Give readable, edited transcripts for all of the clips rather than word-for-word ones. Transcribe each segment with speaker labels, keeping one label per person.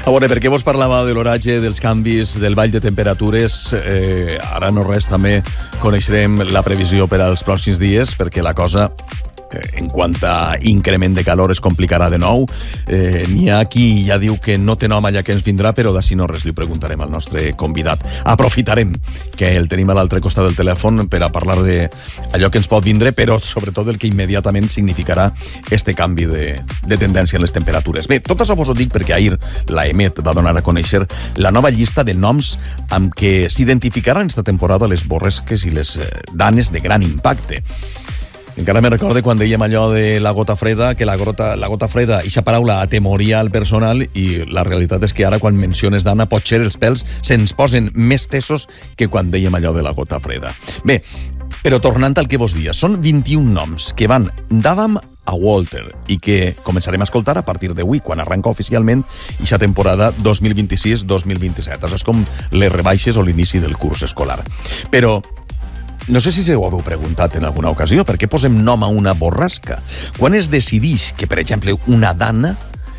Speaker 1: A veure, per què vos parlava de l'oratge, dels canvis, del ball de temperatures? Ara no res, també coneixerem la previsió per als pròxims dies, perquè la cosa, en quant a increment de calor, es complicarà de nou. N'hi ha qui ja diu que no té nom allà que ens vindrà, però d'ací no res li preguntarem al nostre convidat. Aprofitarem que el tenim a l'altre costat del telèfon per a parlar d'allò que ens pot vindre, però sobretot del que immediatament significarà este canvi de tendència en les temperatures. Bé, tot això vos ho dic perquè ahir l'AEMET va donar a conèixer la nova llista de noms amb què s'identificaran esta temporada les borrasques i les danes de gran impacte. Encara me recorde quan dèiem allò de la gota freda, que la gota freda, eixa paraula atemoria al personal, i la realitat és que ara quan menciones dana potser els pèls se'ns posen més tesos que quan dèiem allò de la gota freda. Bé, però tornant al que vos dia, són 21 noms que van d'Adam a Walter i que començarem a escoltar a partir d'avui, quan arranca oficialment eixa temporada 2026-2027. Això és com les rebaixes o l'inici del curs escolar. Però no sé si se ho heu preguntat en alguna ocasió, per què posem nom a una borrasca? Quan es decideix que, per exemple, una dana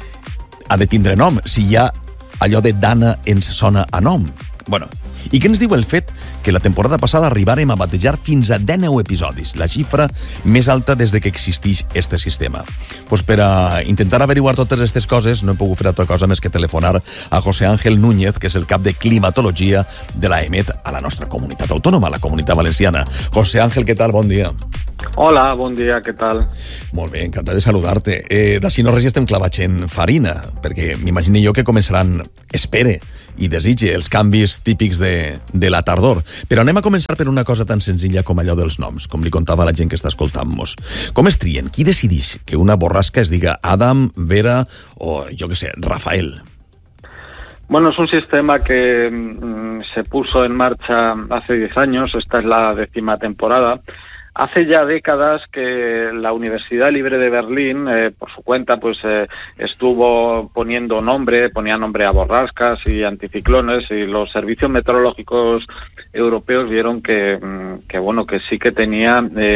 Speaker 1: ha de tindre nom, si ja allò de dana ens sona a nom? Bueno, i què ens diu el fet que la temporada passada arribàrem a batejar fins a 19 episodis, la xifra més alta des de que existeix este sistema? Pues per a intentar averiguar totes aquestes coses no he pogut fer altra cosa més que telefonar a José Ángel Núñez, que és el cap de climatologia de l'AEMET a la nostra comunitat autònoma, la Comunitat Valenciana. José Ángel, què tal? Bon dia.
Speaker 2: Hola, bon dia, què tal?
Speaker 1: Molt bé, encantat de saludar-te. D'ací no res estem clavats en farina, perquè m'imagino jo que començaran, espere i desitge, els canvis típics de la tardor. Però anem a començar per una cosa tan senzilla com allò dels noms, com li contava la gent que està escoltant-nos. Com es trien? Qui decideix que una borrasca es diga Adam, Vera o, jo què sé, Rafael?
Speaker 2: Bueno, es un sistema que se puso en marcha hace 10 años, esta es la 10ª temporada. Hace ya décadas que la Universidad Libre de Berlín, por su cuenta, pues estuvo ponía nombre a borrascas y anticiclones, y los servicios meteorológicos europeos vieron que sí que tenía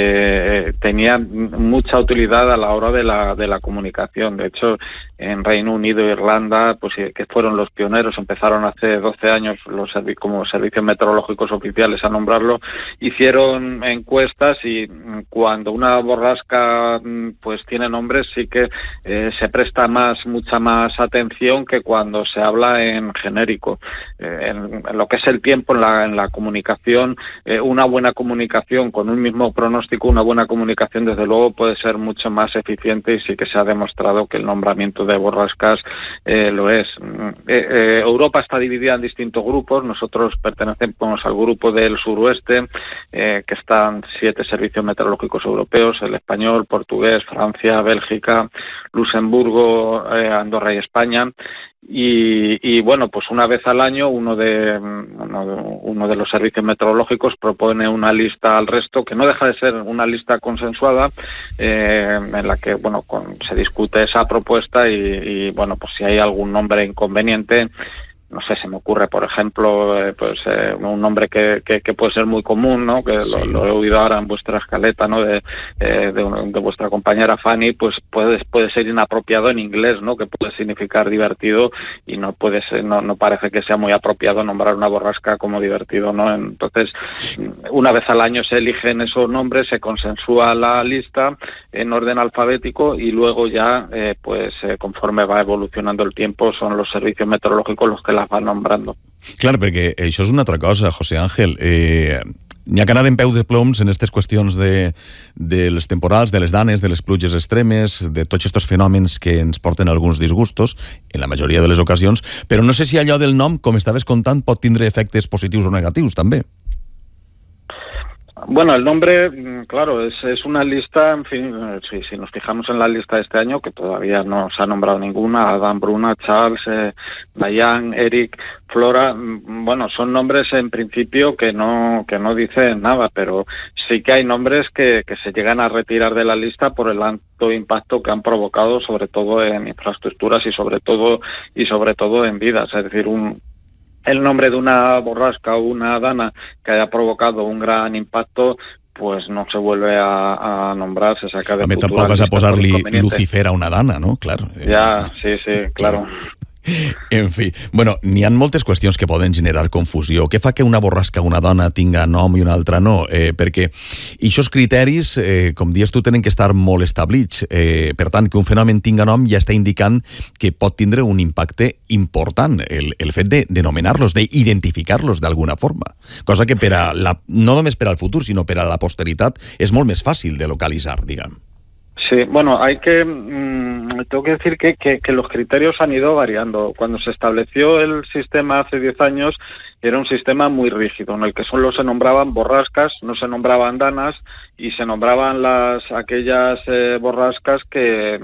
Speaker 2: mucha utilidad a la hora de la comunicación. De hecho, en Reino Unido e Irlanda, pues que fueron los pioneros, empezaron hace 12 años como servicios meteorológicos oficiales a nombrarlo, hicieron encuestas, y cuando una borrasca pues tiene nombre sí que se presta mucha más atención que cuando se habla en genérico. En lo que es el tiempo, en la comunicación, una buena comunicación con un mismo pronóstico, una buena comunicación desde luego puede ser mucho más eficiente, y sí que se ha demostrado que el nombramiento de borrascas lo es. Europa está dividida en distintos grupos. Nosotros pertenecemos al grupo del suroeste, que están 7 servicios meteorológicos europeos: el español, portugués, Francia, Bélgica, Luxemburgo, Andorra y España. Y bueno, pues una vez al año uno de los servicios meteorológicos propone una lista al resto, que no deja de ser una lista consensuada, en la que se discute esa propuesta, y bueno, pues si hay algún nombre inconveniente, no sé, se me ocurre, por ejemplo, un nombre que puede ser muy común, ¿no? Que sí. Lo he oído ahora en vuestra escaleta, ¿no? De vuestra compañera Fanny, pues puede ser inapropiado en inglés, ¿no? Que puede significar divertido, y no parece que sea muy apropiado nombrar una borrasca como divertido, ¿no? Entonces, una vez al año se eligen esos nombres, se consensúa la lista en orden alfabético, y luego ya, conforme va evolucionando el tiempo, son los servicios meteorológicos los que las van nombrando.
Speaker 1: Clar, perquè això és una altra cosa, José Ángel. N'hi ha que anar en peu de ploms en aquestes qüestions de les temporals, de les danes, de les pluges extremes, de tots aquests fenòmens que ens porten alguns disgustos, en la majoria de les ocasions, però no sé si allò del nom, com estaves contant, pot tindre efectes positius o negatius, també.
Speaker 2: Bueno, el nombre, claro, es una lista, en fin, si nos fijamos en la lista de este año, que todavía no se ha nombrado ninguna: Adam, Bruna, Charles, Diane, Eric, Flora, bueno, son nombres en principio que no dicen nada, pero sí que hay nombres que se llegan a retirar de la lista por el alto impacto que han provocado, sobre todo en infraestructuras y sobre todo en vidas. Es decir, el nombre de una borrasca o una dana que haya provocado un gran impacto, pues no se vuelve a nombrar, se saca de
Speaker 1: futura. Tampoc vas a posar-li Lucifer a una dana, no? Claro.
Speaker 2: Ja, sí, claro.
Speaker 1: En fi, bueno, n'hi ha moltes qüestions que poden generar confusió. Què fa que una borrasca, una dona, tinga nom i una altra no? Perquè aquests criteris, com dius tu, tenen que estar molt establits. Per tant, que un fenomen tinga nom ja està indicant que pot tindre un impacte important, el fet de denomenar-los, d'identificar-los d'alguna forma. Cosa que no només per al futur, sinó per a la posteritat, és molt més fàcil de localitzar, diguem.
Speaker 2: Sí, bueno, tengo que decir que los criterios han ido variando. Cuando se estableció el sistema hace 10 años, era un sistema muy rígido, en el que solo se nombraban borrascas, no se nombraban danas, y se nombraban aquellas borrascas que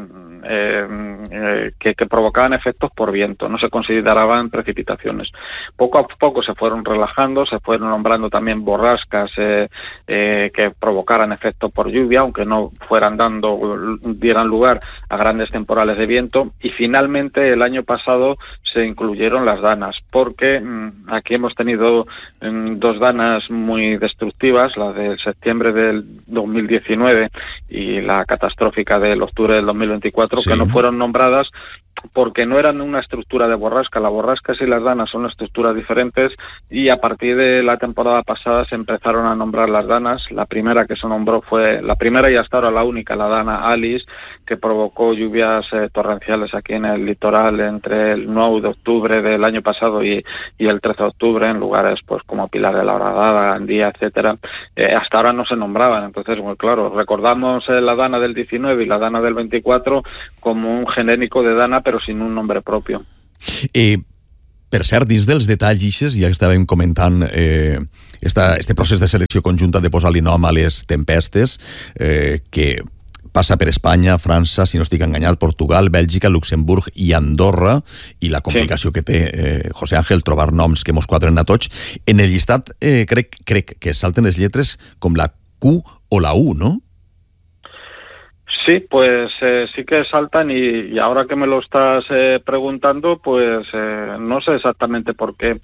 Speaker 2: provocaban efectos por viento, no se consideraban precipitaciones. Poco a poco se fueron relajando, se fueron nombrando también borrascas que provocaran efectos por lluvia, aunque no dieran lugar a grandes temporales de viento, y finalmente el año pasado se incluyeron las danas, porque aquí hemos tenido 2 danas muy destructivas, la de septiembre del 2019 y la catastrófica del octubre del 2024, sí, que no fueron nombradas porque no eran una estructura de borrasca. Las borrascas y las danas son estructuras diferentes, y a partir de la temporada pasada se empezaron a nombrar las danas. La primera que se nombró fue la primera y hasta ahora la única, la dana Alice, que provocó lluvias torrenciales aquí en el litoral entre el 9 de octubre del año pasado y el 13 de octubre en lugares pues como Pilar de la Horadada, Gandía, etcétera. Hasta ahora no se nombraban. Entonces, muy claro, recordamos la dana del 19 y la dana del 24 como un genérico de dana, però sin un nombre propi.
Speaker 1: Per cert, dins dels detalls ixes, ja estàvem comentant este procés de selecció conjunta de posar-li nom a les tempestes, que passa per Espanya, França, si no estic enganyat, Portugal, Bèlgica, Luxemburg i Andorra, i la complicació que té, José Ángel, trobar noms que mos quadren a tots. En el llistat crec que salten les lletres com la Q o la U, ¿no?
Speaker 2: Sí, pues sí que saltan, y ahora que me lo estás preguntando, pues no sé exactamente por qué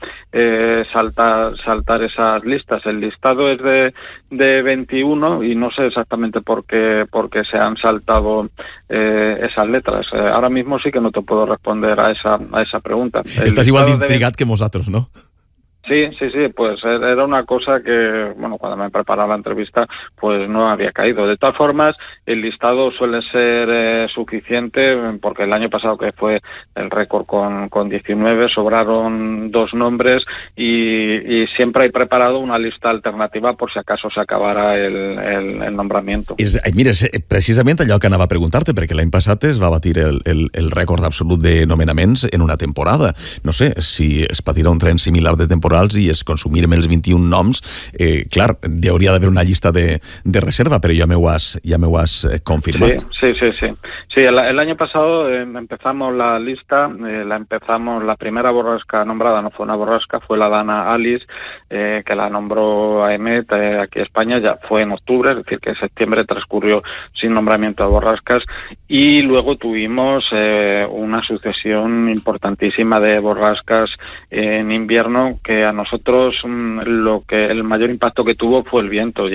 Speaker 2: saltar esas listas. El listado es de 21 y no sé exactamente por qué se han saltado esas letras. Ahora mismo sí que no te puedo responder a esa pregunta.
Speaker 1: Estás igual de intrigat que nosotros, ¿no?
Speaker 2: Sí, pues era una cosa que, bueno, cuando me preparaba la entrevista, pues no había caído. De todas formas, el listado suele ser suficiente, porque el año pasado, que fue el récord con 19, sobraron 2 nombres, y siempre hay preparado una lista alternativa por si acaso se acabara el nombramiento.
Speaker 1: Mira, és precisament allò que anava a preguntar-te, perquè l'any passat es va batir el rècord absolut de nomenaments en una temporada. No sé, si es patirà un tren similar de temporada i es consumirem els 21 noms, clar, hauria d'haver una llista de reserva, però ja me ho has confirmat.
Speaker 2: Sí, el año pasado empezamos la lista, la primera borrasca nombrada no fue una borrasca, fue la dana Alice, que la nombró AEMET aquí en España, ya fue en octubre, es decir, que septiembre transcurrió sin nombramiento de borrascas, y luego tuvimos una sucesión importantísima de borrascas en invierno, que a nosotros el mayor impacto que tuvo fue el viento.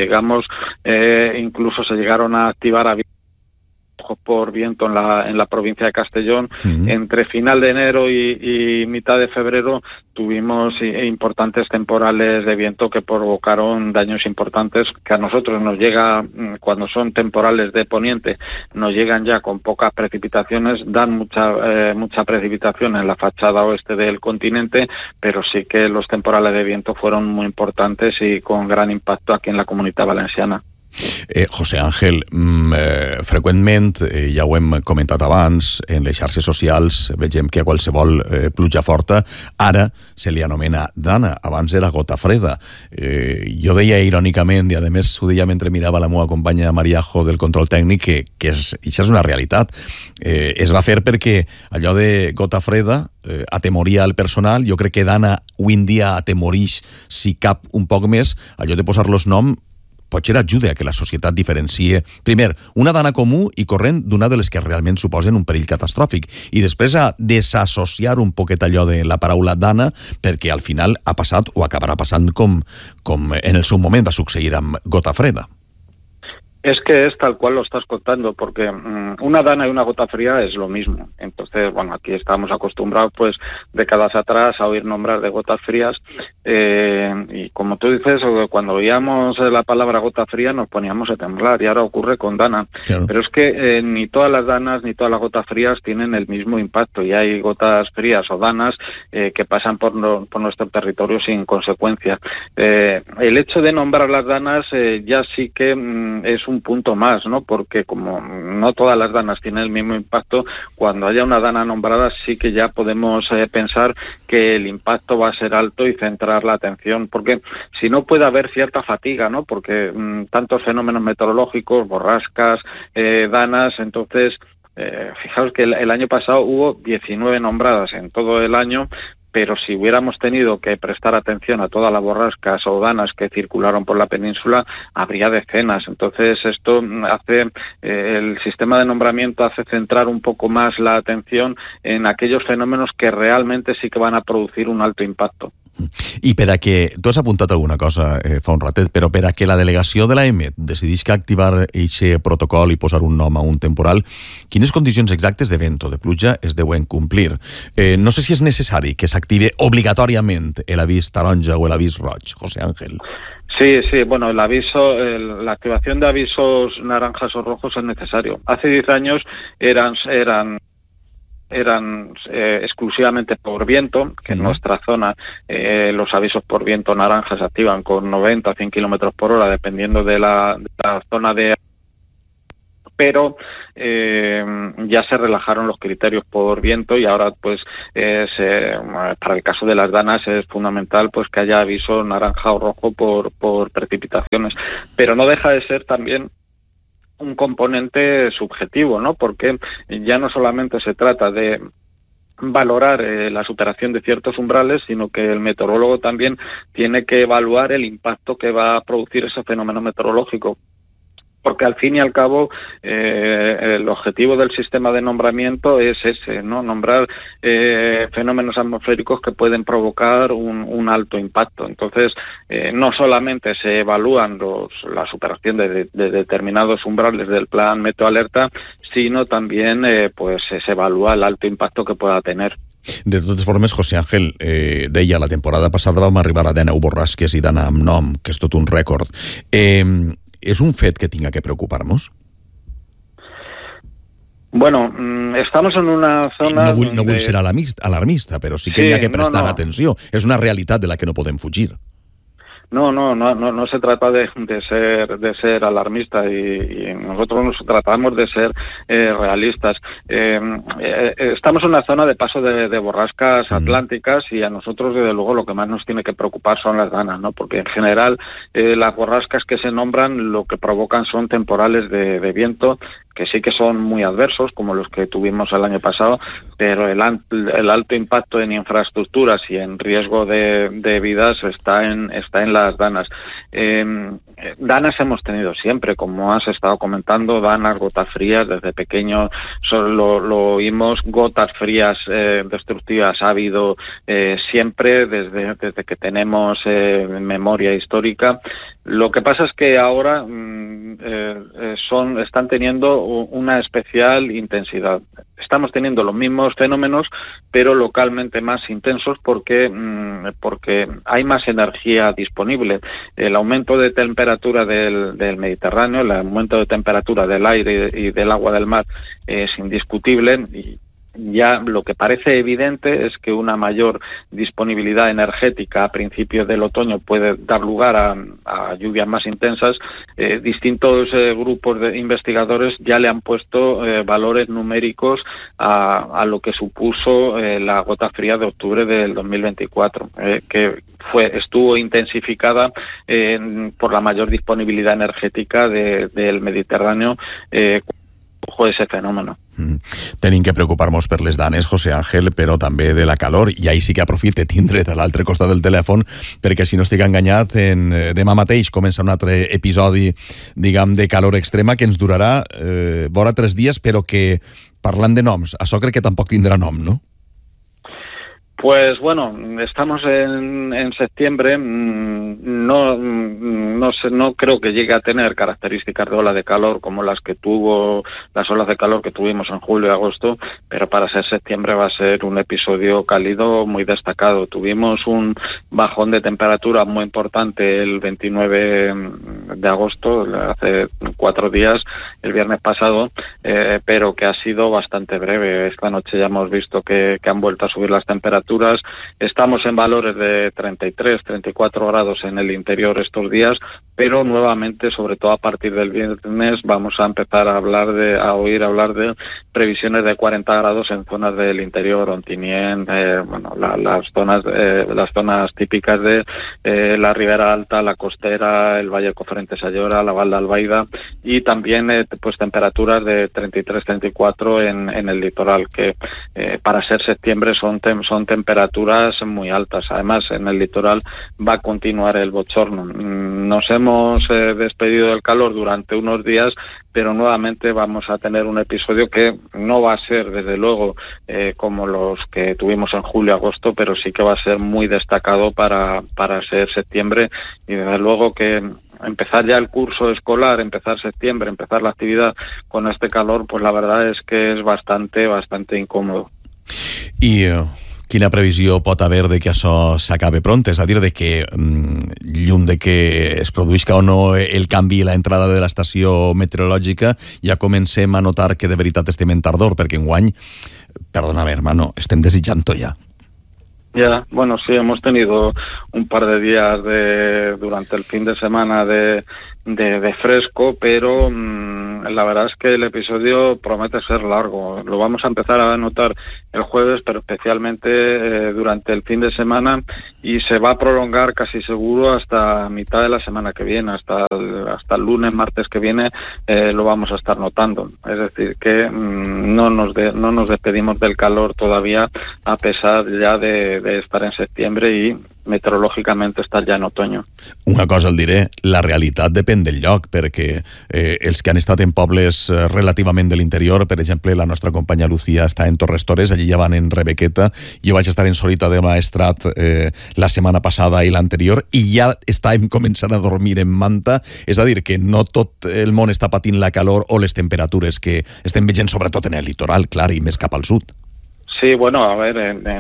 Speaker 2: Incluso se llegaron a activar por viento en la provincia de Castellón. Uh-huh. Entre final de enero y mitad de febrero tuvimos importantes temporales de viento que provocaron daños importantes, que a nosotros nos llega, cuando son temporales de poniente, nos llegan ya con pocas precipitaciones, dan mucha precipitación en la fachada oeste del continente, pero sí que los temporales de viento fueron muy importantes y con gran impacto aquí en la Comunitat Valenciana.
Speaker 1: José Ángel, freqüentment, ja ho hem comentat abans, en les xarxes socials vegem que a qualsevol pluja forta ara se li anomena dana, abans era gota freda. Jo deia irònicament, i a més ho deia mentre mirava la meva companya Mariajo del control tècnic, que això és una realitat. Es va fer perquè allò de gota freda atemoria el personal. Jo crec que dana avui en dia atemorix, si cap, un poc més. Allò de posar-los nom potser ajuda a que la societat diferencie, primer, una dana comú i corrent d'una de les que realment suposen un perill catastròfic, i després a desassociar un poquet allò de la paraula dana, perquè al final ha passat o acabarà passant com en el seu moment va succeir amb gota freda.
Speaker 2: Es que es tal cual lo estás contando, porque una dana y una gota fría es lo mismo. Entonces, bueno, aquí estamos acostumbrados, pues, décadas atrás a oír nombrar de gotas frías, y como tú dices, cuando oíamos la palabra gota fría nos poníamos a temblar, y ahora ocurre con dana. Claro. Pero es que ni todas las danas ni todas las gotas frías tienen el mismo impacto, y hay gotas frías o danas que pasan por nuestro territorio sin consecuencia. El hecho de nombrar las danas ya sí que es un punto más, ¿no? Porque como no todas las danas tienen el mismo impacto, cuando haya una dana nombrada sí que ya podemos pensar que el impacto va a ser alto y centrar la atención, porque si no puede haber cierta fatiga, ¿no? Porque tantos fenómenos meteorológicos, borrascas, danas, entonces fijaos que el año pasado hubo 19 nombradas en todo el año, pero si hubiéramos tenido que prestar atención a todas las borrascas o danas que circularon por la península, habría decenas. Entonces esto hace, el sistema de nombramiento hace centrar un poco más la atención en aquellos fenómenos que realmente sí que van a producir un alto impacto.
Speaker 1: I per a que, tu has apuntat alguna cosa fa un ratet, però per a que la delegació de l'AEMET decidisca activar aquest protocol i posar un nom a un temporal, quines condicions exactes de vent o de pluja es deuen complir? No sé si és necessari que s'active obligatòriament l'avís taronja o l'avís roig, José Ángel.
Speaker 2: Sí, bueno, la activación de avisos naranjas o rojos es necesario. Hace 10 años eran exclusivamente por viento, que en nuestra zona los avisos por viento naranja se activan con 90 a 100 kilómetros por hora, dependiendo de la zona de... Pero ya se relajaron los criterios por viento y ahora pues para el caso de las danas es fundamental pues que haya aviso naranja o rojo por precipitaciones, pero no deja de ser también un componente subjetivo, ¿no? Porque ya no solamente se trata de valorar la superación de ciertos umbrales, sino que el meteorólogo también tiene que evaluar el impacto que va a producir ese fenómeno meteorológico. Porque al fin y al cabo el objetivo del sistema de nombramiento es ese, ¿no? Nombrar fenómenos atmosféricos que pueden provocar un alto impacto. Entonces, no solamente se evalúan la superación de determinados umbrales del plan meteoalerta, sino también pues se evalúa el alto impacto que pueda tener.
Speaker 1: De totes formes, José Ángel deia, la temporada passada vam arribar a 19 borrasques i d'anar amb nom, que és tot un rècord. ¿Es un fet que tenga que preocuparnos?
Speaker 2: Bueno, estamos en una zona...
Speaker 1: No vull ser alarmista, però sí que hi ha que prestar atenció. És una realitat de la que no podem fugir.
Speaker 2: No se trata de ser alarmista y nosotros nos tratamos de ser realistas. Estamos en una zona de paso de borrascas atlánticas y a nosotros desde luego lo que más nos tiene que preocupar son las danas, ¿no? Porque en general las borrascas que se nombran lo que provocan son temporales de viento que sí que son muy adversos, como los que tuvimos el año pasado, pero el alto impacto en infraestructuras y en riesgo de vidas está en las danas. Danas hemos tenido siempre, como has estado comentando, danas, gotas frías, desde pequeño lo oímos, gotas frías destructivas ha habido siempre, desde que tenemos memoria histórica. Lo que pasa es que ahora están teniendo una especial intensidad. Estamos teniendo los mismos fenómenos, pero localmente más intensos porque hay más energía disponible. El aumento de temperatura del Mediterráneo, el aumento de temperatura del aire y del agua del mar es indiscutible y ya lo que parece evidente es que una mayor disponibilidad energética a principios del otoño puede dar lugar a lluvias más intensas. Distintos grupos de investigadores ya le han puesto valores numéricos a lo que supuso la gota fría de octubre del 2024, que estuvo intensificada por la mayor disponibilidad energética del Mediterráneo ese fenómeno.
Speaker 1: Tenim que preocupar-nos per les danes, José Ángel, però també de la calor, i ahí sí que aprofite tindre't a l'altre costat del telèfon, perquè si no estic enganyat, demà mateix comença un altre episodi, diguem, de calor extrema que ens durarà vora 3 dies, però que, parlant de noms, això crec que tampoc tindrà nom, no?
Speaker 2: Pues bueno, estamos en septiembre, no creo que llegue a tener características de ola de calor como las olas de calor que tuvimos en julio y agosto, pero para ser septiembre va a ser un episodio cálido muy destacado. Tuvimos un bajón de temperatura muy importante el 29 de agosto, hace 4 días, el viernes pasado, pero que ha sido bastante breve. Esta noche ya hemos visto que han vuelto a subir las temperaturas. Estamos en valores de 33, 34 grados en el interior estos días, pero nuevamente, sobre todo a partir del viernes, vamos a empezar a oír hablar de previsiones de 40 grados en zonas del interior, Ontinyent, las zonas típicas de la Ribera Alta, la Costera, el Valle Cofrente Sayora, la Val d'Albaida, y también pues temperaturas de 33, 34 en el litoral, que para ser septiembre son temperaturas muy altas. Además, en el litoral va a continuar el bochorno. Nos hemos despedido del calor durante unos días, pero nuevamente vamos a tener un episodio que no va a ser, desde luego, como los que tuvimos en julio y agosto, pero sí que va a ser muy destacado para ser septiembre, y desde luego que empezar ya el curso escolar, empezar septiembre, empezar la actividad con este calor, pues la verdad es que es bastante incòmode.
Speaker 1: I quina previsió pot haver de que això s'acabe pront? És a dir, de que llum de que es produïsca o no el canvi i l'entrada de l'estació meteorològica, ja comencem a notar que de veritat estem en tardor, perquè enguany, perdóname hermano, estem desitjant-ho ja.
Speaker 2: Ya, bueno, sí, hemos tenido un par de días durante el fin de semana de fresco, pero la verdad es que el episodio promete ser largo. Lo vamos a empezar a notar el jueves, pero especialmente durante el fin de semana, y se va a prolongar casi seguro hasta mitad de la semana que viene, hasta el lunes, martes que viene, lo vamos a estar notando. Es decir, que no nos despedimos del calor todavía, a pesar ya de estar en septiembre y meteorològicament estar ja en otoño.
Speaker 1: Una cosa el diré, la realitat depèn del lloc, perquè els que han estat en pobles relativament de l'interior, per exemple, la nostra companya Lucía està en Torres Torres, allí ja van en Rebequeta, jo vaig estar en Sorita de Maestrat la setmana passada i l'anterior, i ja estàvem començant a dormir en manta, és a dir, que no tot el món està patint la calor o les temperatures que estem veient, sobretot en el litoral, clar, i més cap al sud.
Speaker 2: Sí, bueno, a ver,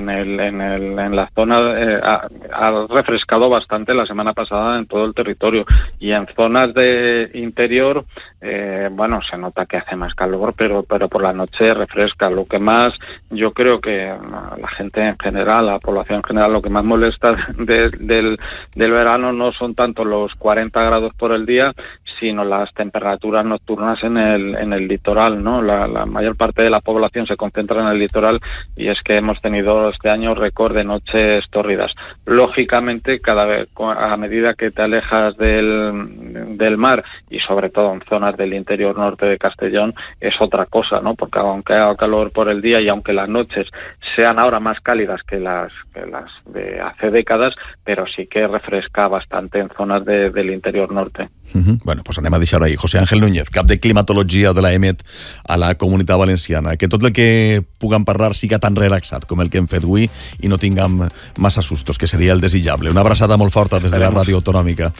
Speaker 2: en la zona ha refrescado bastante la semana pasada en todo el territorio, y en zonas de interior, bueno, se nota que hace más calor, pero por la noche refresca. Lo que más, yo creo que la gente en general, la población en general, lo que más molesta del verano no son tanto los 40 grados por el día, sino las temperaturas nocturnas en el litoral, ¿no? La mayor parte de la población se concentra en el litoral, y es que hemos tenido este año récord de noches tórridas. Lógicamente, cada vez a medida que te alejas del mar, y sobre todo en zonas del interior norte de Castellón, es otra cosa, ¿no? Porque aunque haga calor por el día y aunque las noches sean ahora más cálidas que las de hace décadas, pero sí que refresca bastante en zonas del interior norte.
Speaker 1: Bueno, pues anem a deixar ahí. José Ángel Núñez, cap de climatologia de la EMET a la Comunitat Valenciana. Que tot el que puguem parlar siga tan relaxat com el que hem fet avui i no tinguem massa sustos, que seria el desitjable. Una abraçada molt forta des de la Ràdio Autonòmica.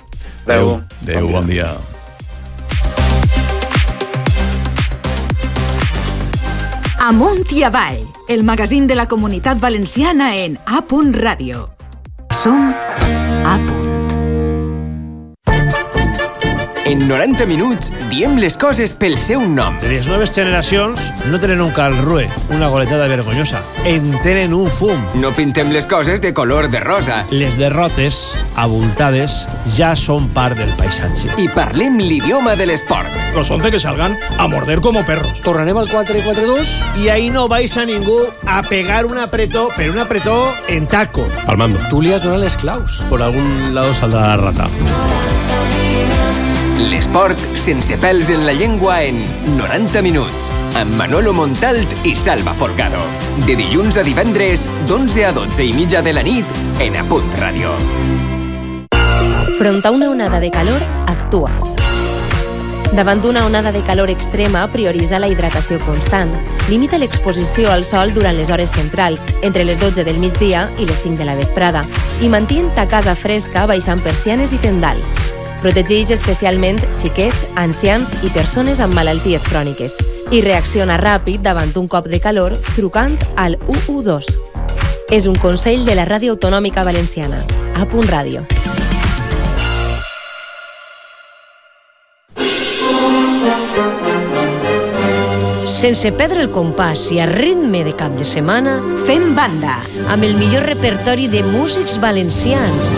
Speaker 1: Adéu, bon dia.
Speaker 3: Amunt i avall, el magazín de la Comunitat Valenciana en A. Ràdio. Som A.
Speaker 4: En 90 minuts diem les coses pel seu nom.
Speaker 5: Les noves generacions no tenen un calrue, una goletada vergonyosa. En tenen un fum.
Speaker 4: No pintem les coses de color de rosa.
Speaker 5: Les derrotes, abultades, ja són part del paisatge.
Speaker 4: I parlem l'idioma de l'esport.
Speaker 6: Los 11 que salgan a morder como perros.
Speaker 5: Tornarem al 4-4-2 y ahí no vais a ningú a pegar un apretó, pero un apretó en tacos.
Speaker 6: Al mando.
Speaker 5: Tú li has donat les claus.
Speaker 6: Por algún lado saldrá la rata.
Speaker 4: L'esport sense pèls en la llengua en 90 minuts, amb Manolo Montalt i Salva Folgado. De dilluns a divendres, d'11 a 12 i mitja de la nit, en A. Ràdio.
Speaker 7: Front a una onada de calor, actua. Davant d'una onada de calor extrema, prioritza la hidratació constant. Limita l'exposició al sol durant les hores centrals, entre les 12 del migdia i les 5 de la vesprada, i mantén ta casa fresca baixant persianes i tendals. Protegeix especialment xiquets, ancians i persones amb malalties cròniques. I reacciona ràpid davant un cop de calor trucant al 112. És un consell de la Ràdio Autonòmica Valenciana. A.Radio.
Speaker 8: Sense perdre el compàs i a ritme de cap de setmana,
Speaker 3: Fem banda.
Speaker 8: amb el millor repertori de músics valencians.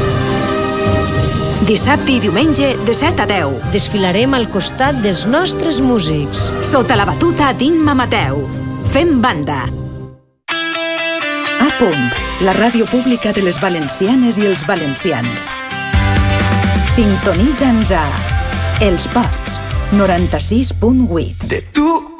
Speaker 3: Dissabte i diumenge de 7 a 10.
Speaker 8: Desfilarem al costat dels nostres músics.
Speaker 3: Sota la batuta d'Imma Mateu. Fem banda. A punt, la ràdio pública de les valencianes i els valencians. Sintonitza'ns a Els Pots, 96.8.
Speaker 9: De tu